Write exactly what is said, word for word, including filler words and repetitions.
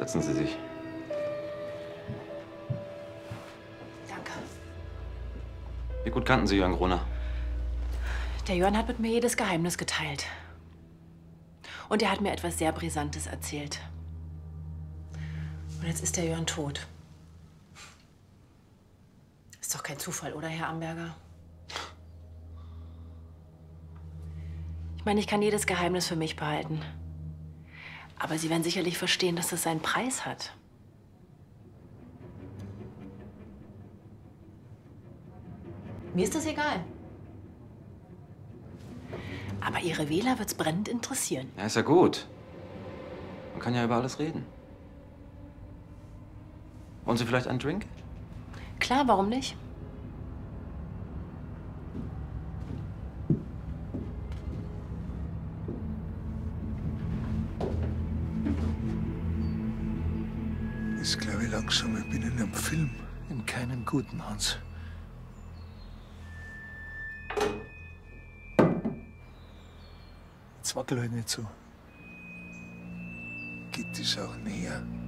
Setzen Sie sich. Danke. Wie gut kannten Sie Jörn Gruner? Der Jörn hat mit mir jedes Geheimnis geteilt. Und er hat mir etwas sehr Brisantes erzählt. Und jetzt ist der Jörn tot. Ist doch kein Zufall, oder, Herr Amberger? Ich meine, ich kann jedes Geheimnis für mich behalten. Aber Sie werden sicherlich verstehen, dass das seinen Preis hat. Mir ist das egal. Aber Ihre Wähler wird's brennend interessieren. Ja, ist ja gut. Man kann ja über alles reden. Wollen Sie vielleicht einen Drink? Klar, warum nicht? Ich glaube langsam, ich bin in einem Film. In keinem guten, Hans. Jetzt wackel halt nicht so. Geht die Sache näher.